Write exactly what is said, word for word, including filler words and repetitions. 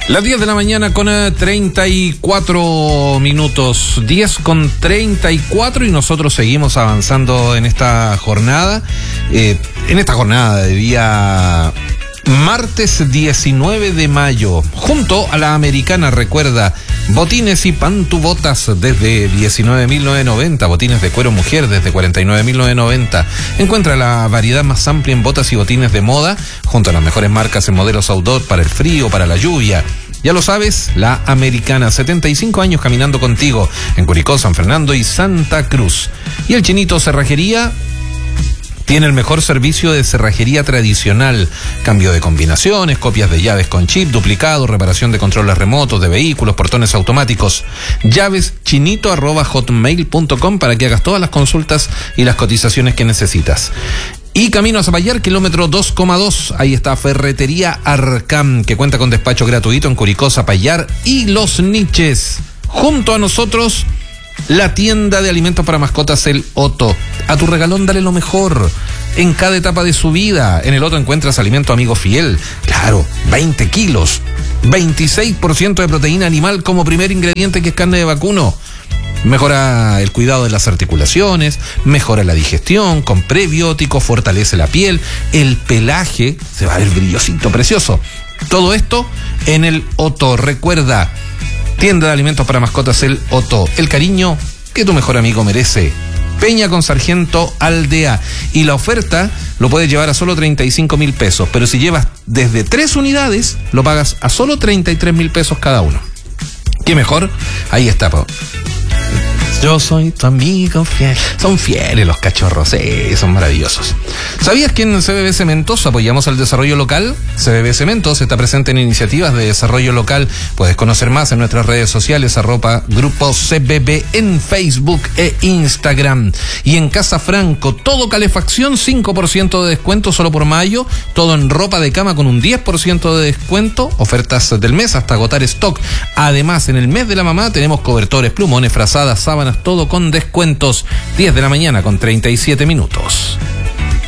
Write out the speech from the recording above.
Las diez de la mañana con treinta y cuatro minutos, diez con treinta y cuatro, y nosotros seguimos avanzando en esta jornada, eh, en esta jornada de día martes diecinueve de mayo, junto a la Americana. Recuerda, botines y pantubotas desde diecinueve mil novecientos noventa, botines de cuero mujer desde cuarenta y nueve mil novecientos noventa. Encuentra la variedad más amplia en botas y botines de moda, junto a las mejores marcas en modelos outdoor para el frío, para la lluvia. Ya lo sabes, la Americana, setenta y cinco años caminando contigo en Curicó, San Fernando y Santa Cruz. Y el Chinito Cerrajería tiene el mejor servicio de cerrajería tradicional: cambio de combinaciones, copias de llaves con chip, duplicado, reparación de controles remotos de vehículos, portones automáticos. Llaves chinito arroba hotmail punto com para que hagas todas las consultas y las cotizaciones que necesitas. Y camino a Zapallar, kilómetro dos coma dos, ahí está Ferretería Arcam, que cuenta con despacho gratuito en Curicó, Zapallar y Los Niches. Junto a nosotros, la tienda de alimentos para mascotas El Otto. A tu regalón dale lo mejor en cada etapa de su vida. En El Otto encuentras alimento amigo fiel. Claro, veinte kilos, veintiséis por ciento de proteína animal como primer ingrediente, que es carne de vacuno. Mejora el cuidado de las articulaciones, mejora la digestión, con prebióticos, fortalece la piel, el pelaje, se va a ver brillosito, precioso. Todo esto en El Otto. Recuerda, tienda de alimentos para mascotas El Otto, el cariño que tu mejor amigo merece. Peña con Sargento Aldea. Y la oferta lo puedes llevar a solo treinta y cinco mil pesos, pero si llevas desde tres unidades, lo pagas a solo treinta y tres mil pesos cada uno. ¿Qué mejor? Ahí está, po. Yo soy tu amigo fiel. Son fieles los cachorros, sí, son maravillosos. ¿Sabías que en C B B Cementos apoyamos al desarrollo local? C B B Cementos está presente en iniciativas de desarrollo local. Puedes conocer más en nuestras redes sociales, arroba Grupo C B B en Facebook e Instagram. Y en Casa Franco, todo calefacción, cinco por ciento de descuento solo por mayo. Todo en ropa de cama con un diez por ciento de descuento. Ofertas del mes hasta agotar stock. Además, en el mes de la mamá tenemos cobertores, plumones, frazadas, sábanas, todo con descuentos. diez de la mañana con treinta y siete minutos.